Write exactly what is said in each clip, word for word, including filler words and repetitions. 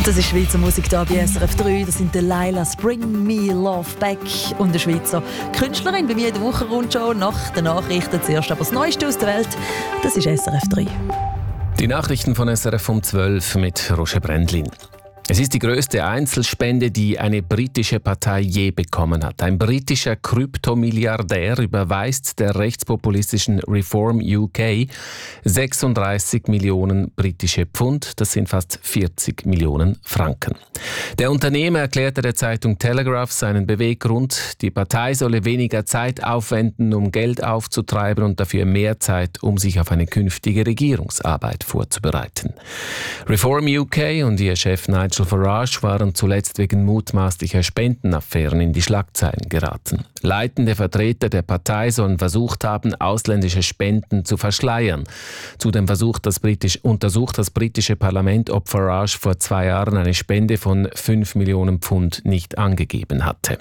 Das ist Schweizer Musik hier bei S R F drei. Das sind Delilah, Bring Me Love Back und eine Schweizer Künstlerin bei mir in der Wochenrundschau. Nach den Nachrichten zuerst aber das Neueste aus der Welt. Das ist S R F drei. Die Nachrichten von S R F um zwölf mit Roger Brändlin. Es ist die grösste Einzelspende, die eine britische Partei je bekommen hat. Ein britischer Kryptomilliardär überweist der rechtspopulistischen Reform U K sechsunddreißig Millionen britische Pfund, das sind fast vierzig Millionen Franken. Der Unternehmer erklärte der Zeitung Telegraph seinen Beweggrund, die Partei solle weniger Zeit aufwenden, um Geld aufzutreiben und dafür mehr Zeit, um sich auf eine künftige Regierungsarbeit vorzubereiten. Reform U K und ihr Chef Nigel Farage waren zuletzt wegen mutmaßlicher Spendenaffären in die Schlagzeilen geraten. Leitende Vertreter der Partei sollen versucht haben, ausländische Spenden zu verschleiern. Zudem versucht das Britisch, untersucht das britische Parlament, ob Farage vor zwei Jahren eine Spende von fünf Millionen Pfund nicht angegeben hatte.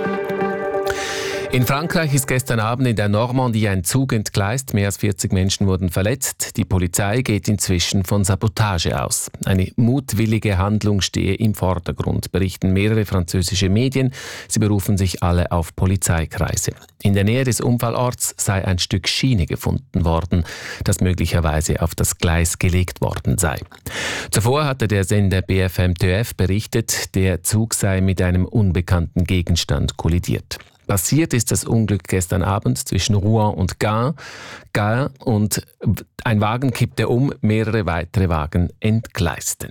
In Frankreich ist gestern Abend in der Normandie ein Zug entgleist. Mehr als vierzig Menschen wurden verletzt. Die Polizei geht inzwischen von Sabotage aus. Eine mutwillige Handlung stehe im Vordergrund, berichten mehrere französische Medien. Sie berufen sich alle auf Polizeikreise. In der Nähe des Unfallorts sei ein Stück Schiene gefunden worden, das möglicherweise auf das Gleis gelegt worden sei. Zuvor hatte der Sender B F M T F berichtet, der Zug sei mit einem unbekannten Gegenstand kollidiert. Passiert ist das Unglück gestern Abend zwischen Rouen und Caen. Caen und ein Wagen kippte um, mehrere weitere Wagen entgleisten.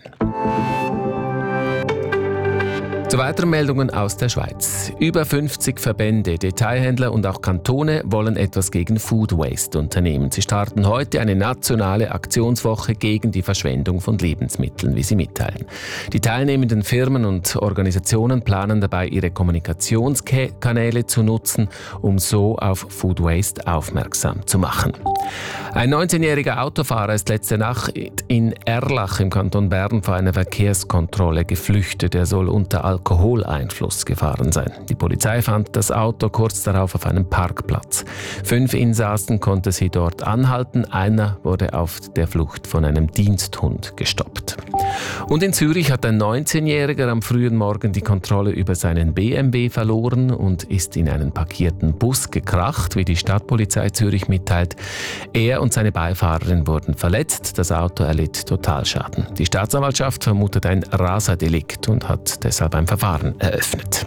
Zu weiteren Meldungen aus der Schweiz. Über fünfzig Verbände, Detailhändler und auch Kantone wollen etwas gegen Food Waste unternehmen. Sie starten heute eine nationale Aktionswoche gegen die Verschwendung von Lebensmitteln, wie sie mitteilen. Die teilnehmenden Firmen und Organisationen planen dabei, ihre Kommunikationskanäle zu nutzen, um so auf Food Waste aufmerksam zu machen. Ein neunzehnjähriger Autofahrer ist letzte Nacht in Erlach im Kanton Bern vor einer Verkehrskontrolle geflüchtet. Er soll unter Alkoholeinfluss gefahren sein. Die Polizei fand das Auto kurz darauf auf einem Parkplatz. Fünf Insassen konnte sie dort anhalten. Einer wurde auf der Flucht von einem Diensthund gestoppt. Und in Zürich hat ein neunzehnjähriger am frühen Morgen die Kontrolle über seinen B M W verloren und ist in einen parkierten Bus gekracht, wie die Stadtpolizei Zürich mitteilt. Er und seine Beifahrerin wurden verletzt, das Auto erlitt Totalschaden. Die Staatsanwaltschaft vermutet ein Raserdelikt und hat deshalb ein Verfahren eröffnet.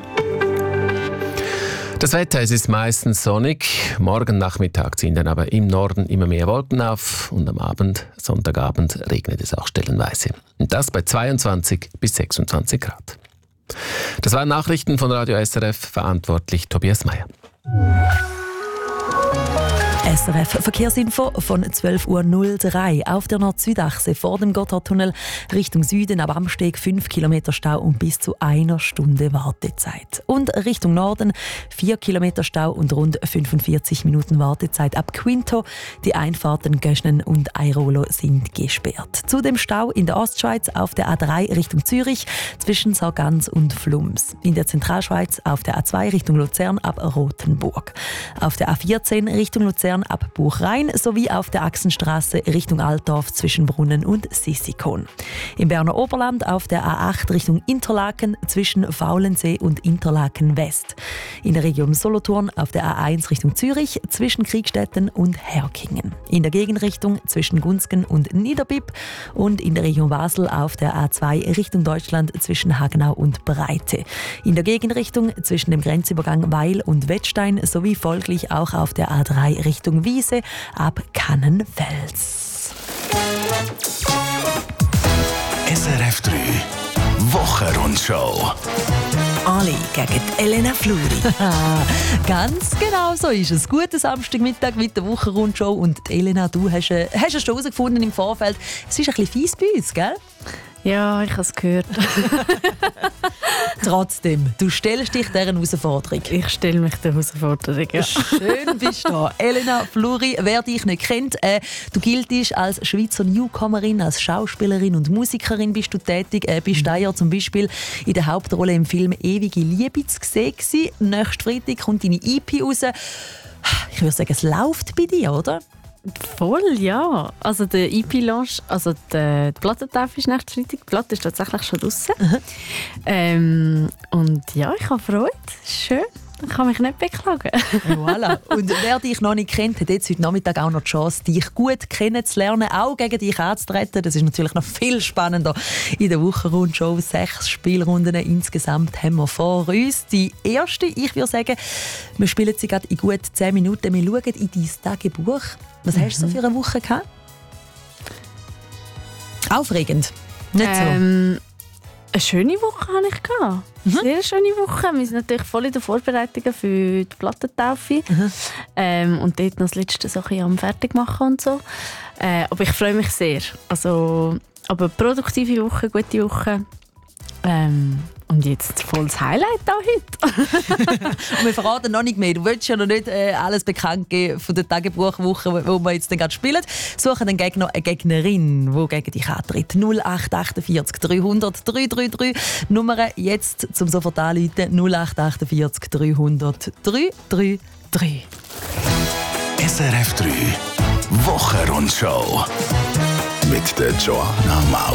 Das Wetter, es ist meistens sonnig. Morgen Nachmittag ziehen dann aber im Norden immer mehr Wolken auf und am Abend, Sonntagabend, regnet es auch stellenweise. Und das bei zweiundzwanzig bis sechsundzwanzig Grad. Das waren Nachrichten von Radio S R F, verantwortlich Tobias Meyer. S R F Verkehrsinfo von zwölf Uhr null drei auf der Nord-Süd-Achse vor dem Gotthardtunnel Richtung Süden am Amsteg fünf Kilometer Stau und bis zu einer Stunde Wartezeit. Und Richtung Norden vier Kilometer Stau und rund fünfundvierzig Minuten Wartezeit ab Quinto. Die Einfahrten Göschnen und Airolo sind gesperrt. Zudem Stau in der Ostschweiz auf der A drei Richtung Zürich zwischen Sargans und Flums. In der Zentralschweiz auf der A zwei Richtung Luzern ab Rothenburg. Auf der A vierzehn Richtung Luzern ab Buchrhein sowie auf der Achsenstraße Richtung Altdorf zwischen Brunnen und Sissikon. Im Berner Oberland auf der A acht Richtung Interlaken zwischen Faulensee und Interlaken West. In der Region Solothurn auf der A eins Richtung Zürich zwischen Kriegstetten und Herkingen. In der Gegenrichtung zwischen Gunzgen und Niederbipp und in der Region Basel auf der A zwei Richtung Deutschland zwischen Hagenau und Breite. In der Gegenrichtung zwischen dem Grenzübergang Weil und Wettstein sowie folglich auch auf der A drei Richtung Wiese ab Kannenfels. S R F drei Wochenrundschau. Ali gegen Elena Fluri. Ganz genau so ist es. Guten Samstagmittag mit der Wochenrundschau. Und Elena, du hast, äh, hast es schon herausgefunden im Vorfeld. Es ist ein bisschen fies bei uns, gell? Ja, ich habe es gehört. Trotzdem, du stellst dich dieser Herausforderung. Ich stelle mich der Herausforderung, ja. Schön bist du da. Elena Fluri, wer dich nicht kennt, äh, du giltest als Schweizer Newcomerin, als Schauspielerin und Musikerin bist du tätig. Äh, bist du ja zum Beispiel in der Hauptrolle im Film «Ewige Liebe» zu sehen gewesen. Nächsten Freitag kommt deine E P raus. Ich würde sagen, es läuft bei dir, oder? Voll, ja. Also der E P-Launch, also die, die Plattentaufe ist nächsten Freitag. Die Platte ist tatsächlich schon draussen. Mhm. Ähm, und ja, ich habe Freude. Schön. Ich kann mich nicht beklagen. Voilà. Und wer dich noch nicht kennt, hat jetzt heute Nachmittag auch noch die Chance, dich gut kennenzulernen, auch gegen dich anzutreten. Das ist natürlich noch viel spannender in der Wochenrundshow. Sechs Spielrunden insgesamt haben wir vor uns. Die erste, ich würde sagen, wir spielen sie gerade in gut zehn Minuten. Wir schauen in dein Tagebuch. Was mhm. hast du so für eine Woche gehabt? Aufregend. Nicht so? Ähm, eine schöne Woche hatte ich gehabt. Mhm. Sehr schöne Woche. Wir sind natürlich voll in den Vorbereitungen für die Plattentaufe. Mhm. Ähm, und dort noch das Letzte so ein bisschen am Fertigmachen und so. Äh, aber ich freue mich sehr. Also, aber produktive Woche, gute Woche. Ähm, und jetzt volles Highlight auch heute. Und wir verraten noch nicht mehr. Du willst ja noch nicht äh, alles bekannt geben von der Tagebuchwoche, wo wir jetzt gerade spielen. Suchen den Gegner eine Gegnerin, die gegen dich antritt. null acht achtundvierzig dreihundert drei drei drei. Nummer jetzt zum sofort anrufen. null acht achtundvierzig dreihundert drei drei drei. S R F drei Wochenrundshow mit der Joanna Maurer.